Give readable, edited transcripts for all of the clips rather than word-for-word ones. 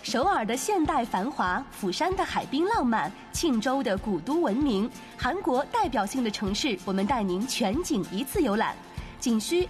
首尔的现代繁华，釜山的海滨浪漫，庆州的古都文明，韩国代表性的城市，我们带您全景一次游览，仅需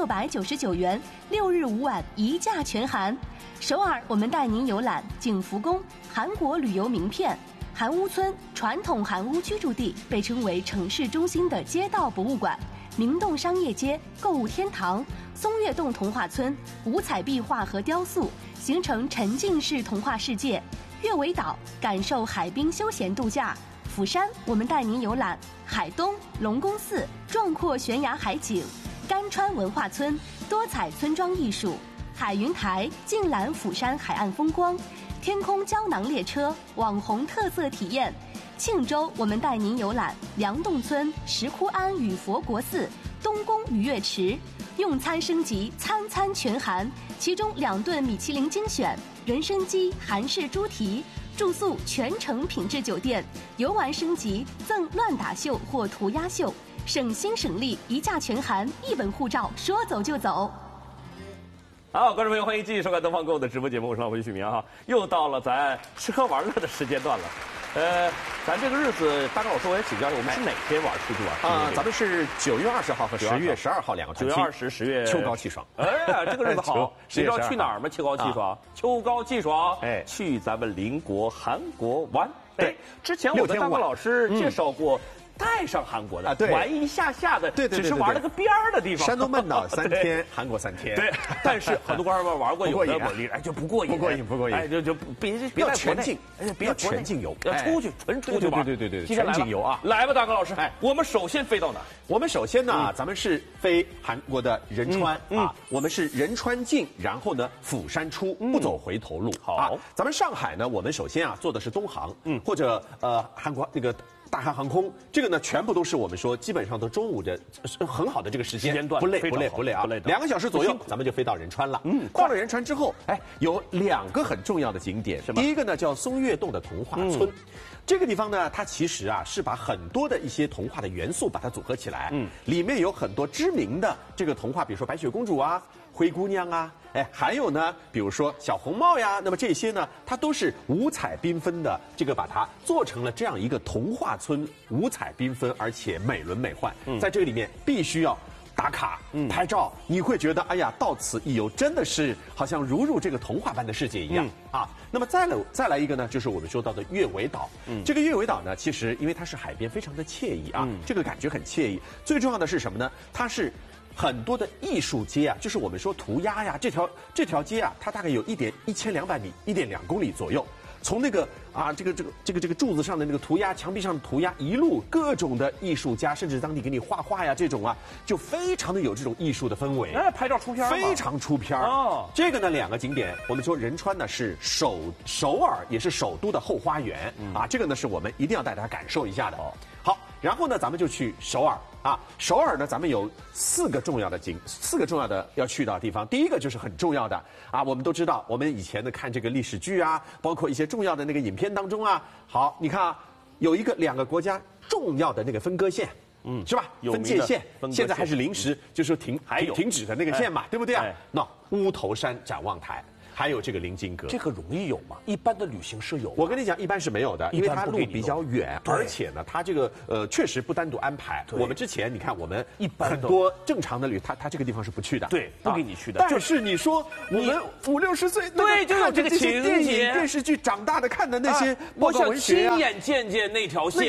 6699元，6日5晚一价全含。首尔，我们带您游览景福宫，韩国旅游名片。韩屋村，传统韩屋居住地，被称为城市中心的街道博物馆。明洞商业街、购物天堂、松月洞童话村，五彩壁画和雕塑形成沉浸式童话世界。月尾岛，感受海滨休闲度假。釜山，我们带您游览海东、龙宫寺，壮阔悬崖海景。甘川文化村，多彩村庄艺术。海云台，尽览釜山海岸风光。天空胶囊列车，网红特色体验。庆州，我们带您游览梁洞村、石窟庵与佛国寺、东宫鱼跃池。用餐升级，餐餐全含，其中2顿米其林精选，人参鸡、韩式猪蹄。住宿全程品质酒店，游玩升级赠乱打秀或涂鸦秀，省心省力，一价全含，1本护照，说走就走。 好，观众朋友，欢迎继续收看《东方购》的直播节目，我是老回许明哈。又到了咱吃喝玩乐的时间段了。咱这个日子，大刚老师我也请教一下，我们是哪天出去玩？ 咱们是9月20号和10月12号2个团期。 9月20、10月秋高气爽。 哎呀，这个日子好。你知道去哪儿吗？秋高气爽，秋高气爽。哎，去咱们邻国韩国玩。对，之前我跟大刚老师介绍过。带上韩国的，玩一下的，只是玩了个边儿的地方。 山东半岛3天，韩国3天。 对，但是很多观众玩过，有的就不过瘾， 不过瘾， 哎，就别在全境，别全境游， 要出去，纯出去玩。 对，全境游啊！ 来吧，大哥老师，我们首先飞到哪？ 我们首先呢，咱们是飞韩国的仁川啊，我们是仁川进，然后呢釜山出，不走回头路。 好， 咱们上海呢，我们首先坐的是东航，或者韩国那个。大韩航空这个呢，全部都是我们说基本上都中午的很好的这个时间段， 不累啊，2个小时左右，咱们就飞到仁川了。到了仁川之后，有2个很重要的景点，第一个呢叫松月洞的童话村。这个地方呢，它其实是把很多的一些童话的元素把它组合起来，里面有很多知名的这个童话，比如说白雪公主啊、灰姑娘啊，还有呢，比如说小红帽呀，那么这些呢，它都是五彩缤纷的，这个把它做成了这样一个童话村，五彩缤纷，而且美轮美奂，在这个里面必须要打卡、拍照，你会觉得哎呀，到此一游真的是好像如入这个童话般的世界一样啊。那么再来一个呢，就是我们说到的月尾岛。这个月尾岛呢，其实因为它是海边，非常的惬意啊，这个感觉很惬意。最重要的是什么呢？它是很多的艺术街啊，就是我们说涂鸦呀，这条街啊，它大概有1200米，1.2公里左右。从那个这个柱子上的那个涂鸦，墙壁上的涂鸦，一路各种的艺术家，甚至当地给你画画呀，这种就非常的有这种艺术的氛围。 拍照出片非常出片哦。这个呢，2个景点，我们说仁川呢是首尔，也是首都的后花园啊，这个呢是我们一定要带大家感受一下的。好，然后呢，咱们就去首尔啊。首尔呢，咱们有4个重要的要去到的地方。第一个就是很重要的啊，我们都知道，我们以前的看这个历史剧啊，包括一些重要的那个影片当中啊，好，你看有2个国家重要的那个分割线，是吧？分界线，现在还是临时就是停止的那个线嘛，对不对啊？那乌头山展望台。还有这个临津阁， 这个容易有吗？一般的旅行社有吗？ 我跟你讲，一般是没有的，因为它路比较远，而且呢，它这个确实不单独安排。我们之前你看，我们很多正常的它这个地方是不去的， 对，不给你去的。 但是你说我们50、60岁， 对，就有这个情节， 电视剧长大的看的那些， 我想亲眼见那条线。